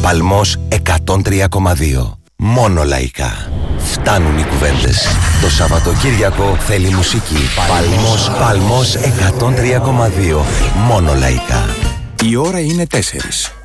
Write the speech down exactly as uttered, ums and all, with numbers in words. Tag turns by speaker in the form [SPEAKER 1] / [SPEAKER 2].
[SPEAKER 1] Παλμός εκατόν τρία κόμμα δύο. Μόνο λαϊκά. Φτάνουν οι κουβέντες. Το Σαββατοκύριακο θέλει μουσική. Παλμός, Παλμός εκατόν τρία κόμμα δύο. Μόνο λαϊκά.
[SPEAKER 2] Η ώρα είναι τέσσερις.